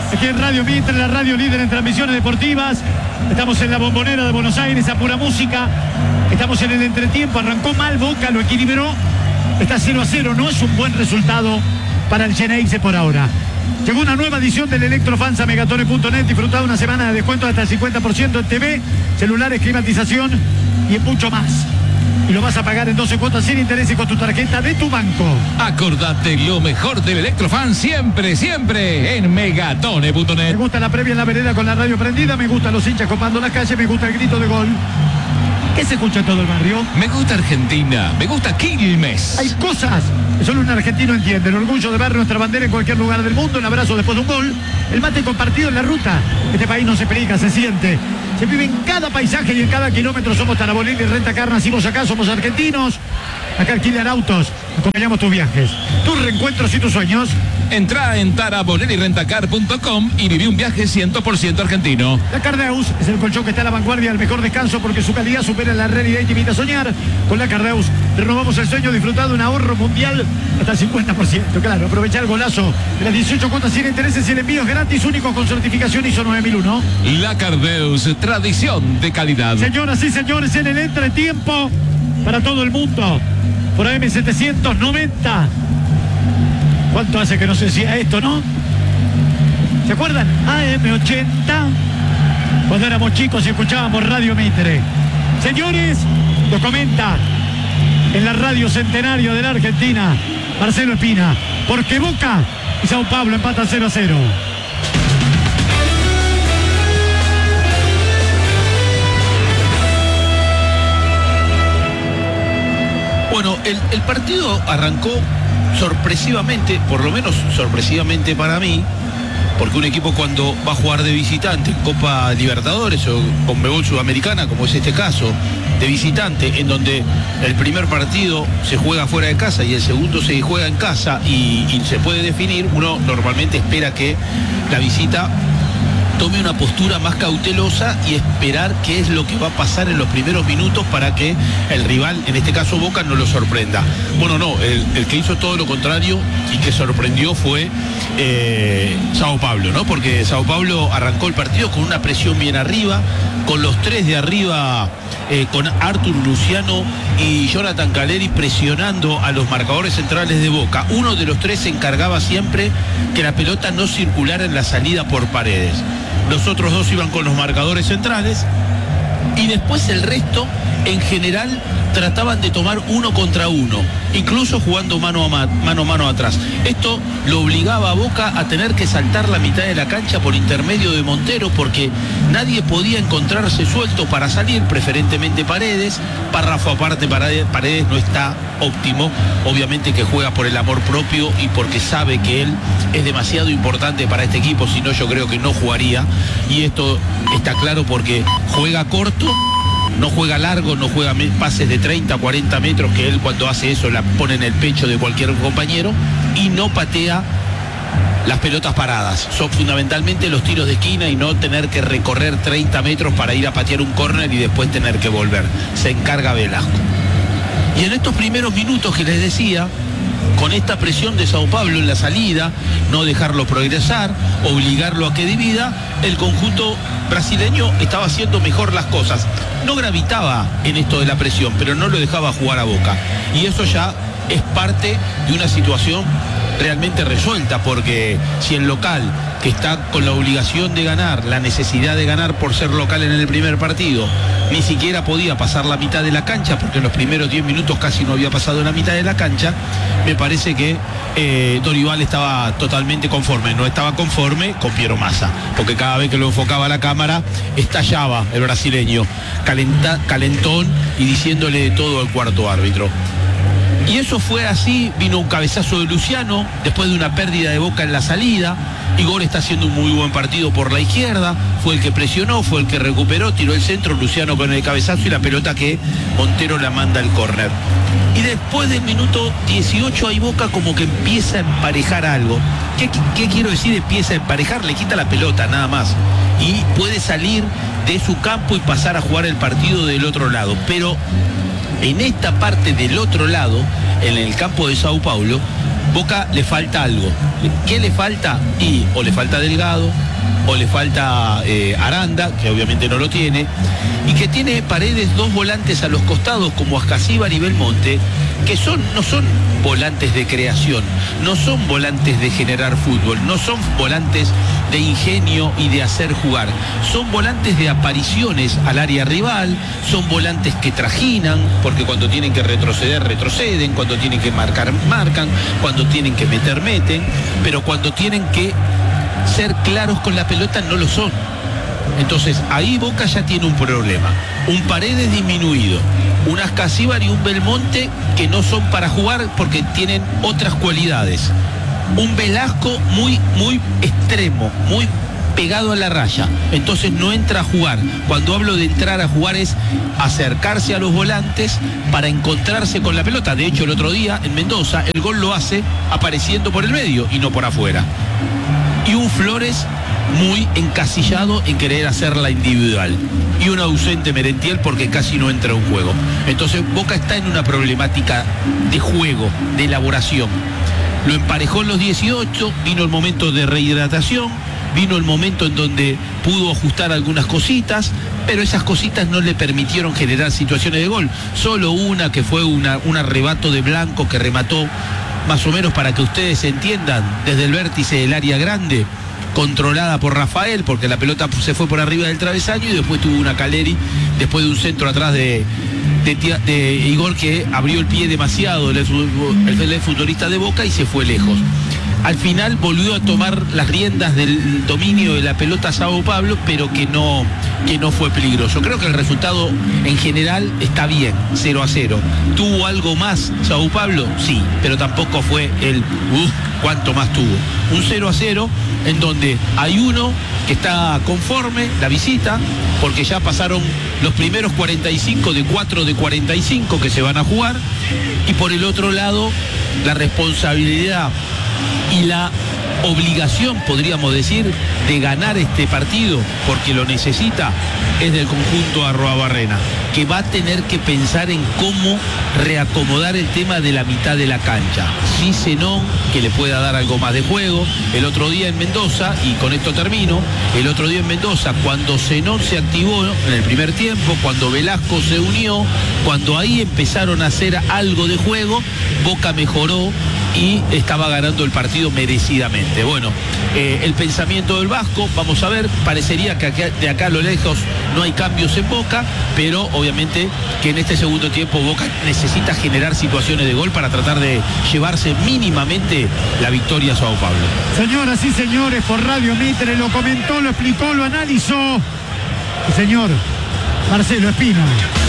aquí en Radio Mitre, la radio líder en transmisiones deportivas. Estamos en la Bombonera de Buenos Aires, a pura música. Estamos en el entretiempo, arrancó mal Boca, lo equilibró. Está 0-0, no es un buen resultado para el Xeneize por ahora. Llegó una nueva edición del Electrofans a Megatone.net. Disfrutado una semana de descuento hasta el 50% en TV, celulares, climatización y mucho más. Y lo vas a pagar en 12 cuotas sin interés y con tu tarjeta de tu banco. Acordate, lo mejor del Electrofans siempre, siempre en Megatone.net. Me gusta la previa en la vereda con la radio prendida. Me gustan los hinchas copando la calle. Me gusta el grito de gol. ¿Qué se escucha en todo el barrio? Me gusta Argentina, me gusta Quilmes. Hay cosas que solo un argentino entiende. El orgullo de ver nuestra bandera en cualquier lugar del mundo. Un abrazo después de un gol. El mate compartido en la ruta. Este país no se explica, se siente. Se vive en cada paisaje y en cada kilómetro. Somos Tarabolín y Rentacar. Nacimos acá, somos argentinos. Acá alquilan autos. Acompañamos tus viajes, tus reencuentros y tus sueños. Entrá en tarabolírenrentacar.com y viví un viaje 100% argentino. La Cardeus es el colchón que está a la vanguardia del mejor descanso porque su calidad supera la realidad y te invita a soñar. Con la Cardeus renovamos el sueño disfrutado de un ahorro mundial hasta el 50%. Claro, aprovechar el golazo de las 18 cuotas sin intereses y el envío es gratis, único con certificación ISO 9001. La Cardeus, tradición de calidad. Señoras y señores, en el entretiempo para todo el mundo por AM790. ¿Cuánto hace que no se decía esto, no? ¿Se acuerdan? AM80. Cuando éramos chicos y escuchábamos Radio Mitre. Señores, lo comenta en la radio centenario de la Argentina, Marcelo Espina. Porque Boca y Sao Paulo empatan 0-0. Bueno, el partido arrancó sorpresivamente, por lo menos sorpresivamente para mí, porque un equipo cuando va a jugar de visitante en Copa Libertadores o Conmebol Sudamericana, como es este caso, de visitante, en donde el primer partido se juega fuera de casa y el segundo se juega en casa y se puede definir, uno normalmente espera que la visita tome una postura más cautelosa y esperar qué es lo que va a pasar en los primeros minutos para que el rival, en este caso Boca, no lo sorprenda. Bueno, no, el que hizo todo lo contrario y que sorprendió fue Sao Paulo, ¿no? Porque Sao Paulo arrancó el partido con una presión bien arriba, con los tres de arriba, con Arthur Luciano y Jonathan Caleri presionando a los marcadores centrales de Boca. Uno de los tres se encargaba siempre que la pelota no circulara en la salida por Paredes. Los otros dos iban con los marcadores centrales y después el resto, en general, trataban de tomar uno contra uno, incluso jugando mano a mano atrás. Esto lo obligaba a Boca a tener que saltar la mitad de la cancha por intermedio de Montero, porque nadie podía encontrarse suelto para salir, preferentemente Paredes. Párrafo aparte, Paredes no está óptimo, obviamente que juega por el amor propio y porque sabe que él es demasiado importante para este equipo, si no yo creo que no jugaría, y esto está claro porque juega corto, no juega largo, no juega pases de 30, 40 metros, que él cuando hace eso la pone en el pecho de cualquier compañero, y no patea las pelotas paradas. Son fundamentalmente los tiros de esquina y no tener que recorrer 30 metros para ir a patear un córner y después tener que volver. Se encarga Velasco. Y en estos primeros minutos que les decía, con esta presión de Sao Paulo en la salida, no dejarlo progresar, obligarlo a que divida, el conjunto brasileño estaba haciendo mejor las cosas. No gravitaba en esto de la presión, pero no lo dejaba jugar a Boca. Y eso ya es parte de una situación realmente resuelta, porque si el local, que está con la obligación de ganar, la necesidad de ganar por ser local en el primer partido, ni siquiera podía pasar la mitad de la cancha, porque en los primeros 10 minutos casi no había pasado la mitad de la cancha, me parece que Dorival estaba totalmente conforme. No estaba conforme con Piero Massa, porque cada vez que lo enfocaba la cámara estallaba el brasileño, calentón y diciéndole de todo al cuarto árbitro. Y eso fue así, vino un cabezazo de Luciano, después de una pérdida de Boca en la salida. Igor está haciendo un muy buen partido por la izquierda, fue el que presionó, fue el que recuperó, tiró el centro, Luciano con el cabezazo y la pelota que Montero la manda al córner. Y después del minuto 18 ahí Boca como que empieza a emparejar algo. ¿Qué quiero decir empieza a emparejar? Le quita la pelota nada más y puede salir de su campo y pasar a jugar el partido del otro lado. Pero en esta parte del otro lado, en el campo de Sao Paulo, Boca le falta algo. ¿Qué le falta? O le falta Delgado, o le falta Aranda, que obviamente no lo tiene, y que tiene Paredes 2 volantes a los costados como Ascasíbar y Belmonte, que no son volantes de creación, no son volantes de generar fútbol, no son volantes de ingenio y de hacer jugar, son volantes de apariciones al área rival, son volantes que trajinan, porque cuando tienen que retroceder, retroceden, cuando tienen que marcar, marcan, cuando tienen que meter, meten, pero cuando tienen que ser claros con la pelota no lo son. Entonces ahí Boca ya tiene un problema, un Paredes disminuido, un Ascasíbar y un Belmonte que no son para jugar porque tienen otras cualidades, un Velasco muy extremo, muy pegado a la raya, entonces no entra a jugar. Cuando hablo de entrar a jugar es acercarse a los volantes para encontrarse con la pelota. De hecho, el otro día en Mendoza el gol lo hace apareciendo por el medio y no por afuera. Y un Flores muy encasillado en querer hacerla individual, y un ausente Merentiel porque casi no entra a un juego. Entonces Boca está en una problemática de juego, de elaboración. Lo emparejó en los 18, vino el momento de rehidratación, vino el momento en donde pudo ajustar algunas cositas, pero esas cositas no le permitieron generar situaciones de gol. Solo una que fue un arrebato de Blanco que remató, más o menos para que ustedes entiendan, desde el vértice del área grande, controlada por Rafael, porque la pelota se fue por arriba del travesaño, y después tuvo una Caleri, después de un centro atrás de Igor, que abrió el pie demasiado, el futbolista de Boca, y se fue lejos. Al final volvió a tomar las riendas del dominio de la pelota Sao Pablo, pero que no fue peligroso. Creo que el resultado en general está bien, 0-0. ¿Tuvo algo más Sao Pablo? Sí, pero tampoco fue el cuánto más tuvo. Un 0-0 en donde hay uno que está conforme, la visita, porque ya pasaron los primeros 45 de 4 de 45 que se van a jugar, y por el otro lado la responsabilidad y la obligación, podríamos decir, de ganar este partido, porque lo necesita, es del conjunto Arruabarrena, que va a tener que pensar en cómo reacomodar el tema de la mitad de la cancha. Sí, Zenón, que le pueda dar algo más de juego. El otro día en Mendoza, y con esto termino, el otro día en Mendoza, cuando Zenón se activó en el primer tiempo, cuando Velasco se unió, cuando ahí empezaron a hacer algo de juego, Boca mejoró y estaba ganando el partido merecidamente. Bueno, el pensamiento del Vasco, vamos a ver, parecería que de acá a lo lejos no hay cambios en Boca, pero obviamente que en este segundo tiempo Boca necesita generar situaciones de gol para tratar de llevarse mínimamente la victoria a Sao Pablo. Señoras y señores, por Radio Mitre lo comentó, lo explicó, lo analizó el señor Marcelo Espino.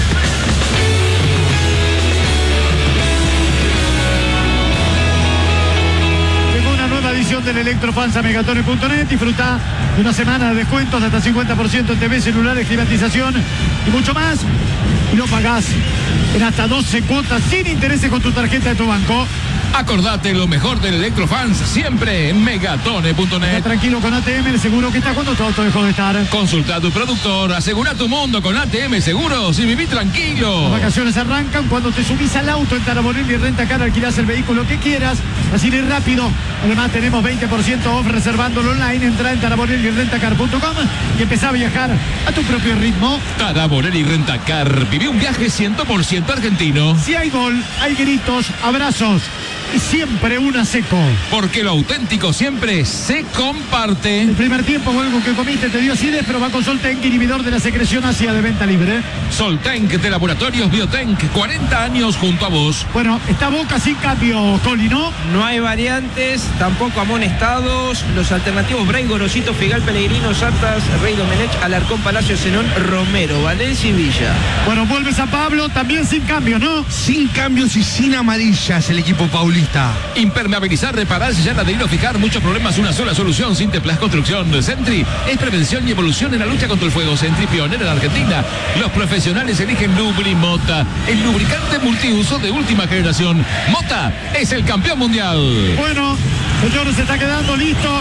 Edición del Electrofans a Megatone.net. Disfruta de una semana de descuentos de hasta 50% en TV, celulares, climatización y mucho más. Y lo pagás en hasta 12 cuotas sin intereses con tu tarjeta de tu banco. Acordate lo mejor del Electrofans siempre en Megatone.net. Está tranquilo con ATM, el seguro que está cuando tu auto dejó de estar. Consulta a tu productor, asegura tu mundo con ATM Seguros y viví tranquilo. Las vacaciones arrancan cuando te subís al auto en Taraborelli Rentacar, alquilás el vehículo que quieras, así de rápido. Además tenemos 20% off reservándolo online. Entra en taraborellirentacar.com y empezá a viajar a tu propio ritmo. Taraborelli Rentacar, viví un viaje 100% argentino. Si hay gol, hay gritos, abrazos y siempre una Seco. Porque lo auténtico siempre se comparte. El primer tiempo o algo que comiste te dio acidez, pero va con Soltenk, inhibidor de la secreción ácida de venta libre. Soltenk de Laboratorios Biotenk, 40 años junto a vos. Bueno, está Boca sin cambio, Coli, ¿no? No hay variantes, tampoco amonestados. Los alternativos: Bray, Gorosito, Figal, Pellegrino, Sartas, Rey Domenech, Alarcón, Palacio, Zenón, Romero, Valencia y Villa. Bueno, vuelve San Pablo, también sin cambio, ¿no? Sin cambios y sin amarillas el equipo paulista. Impermeabilizar, reparar, sellar, adherir o fijar, muchos problemas, una sola solución. Sinteplas Construcción. Sentry es prevención y evolución en la lucha contra el fuego. Sentry, pionera en Argentina. Los profesionales eligen Lubrimota, el lubricante multiuso de última generación. Mota es el campeón mundial. Bueno, señores, se está quedando listo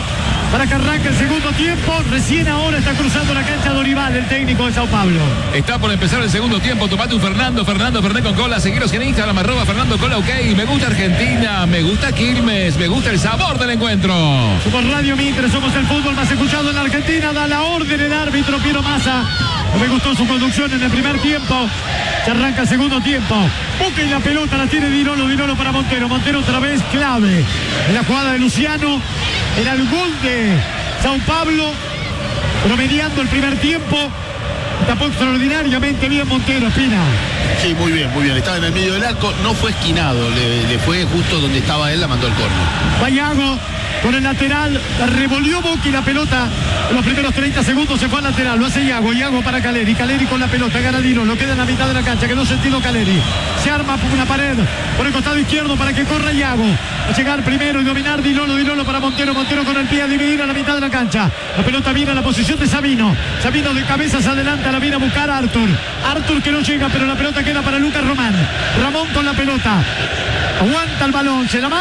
para que arranque el segundo tiempo. Recién ahora está cruzando la cancha Dorival, el técnico de Sao Paulo. Está por empezar el segundo tiempo. Tomate un Fernando Fernet con cola. Seguiros en Instagram, @Fernando Cola, ok. Me gusta Argentina, me gusta Quilmes, me gusta el sabor del encuentro. Somos Radio Mitre, somos el fútbol más escuchado en la Argentina. Da la orden el árbitro Piero Massa. No me gustó su conducción en el primer tiempo. Se arranca el segundo tiempo. Boca y la pelota la tiene Dinolo para Montero. Montero otra vez clave en la jugada de Luciano. Era el gol de Sao Paulo, promediando el primer tiempo. Tapó extraordinariamente bien Montero, Espina. Sí, muy bien, muy bien. Estaba en el medio del arco, no fue esquinado, le fue justo donde estaba él, la mandó al córner. Vallago con el lateral, la revolvió Boca y la pelota en los primeros 30 segundos se fue al lateral, lo hace Iago para Caleri con la pelota, gana Dinolo, queda en la mitad de la cancha, quedó sentido Caleri, se arma una pared por el costado izquierdo para que corra Iago, a llegar primero y dominar Dinolo para Montero con el pie a dividir a la mitad de la cancha, la pelota viene a la posición de Sabino de cabezas adelante, la viene a buscar Arthur que no llega, pero la pelota queda para Lucas Ramón con la pelota, aguanta el balón, se la manda.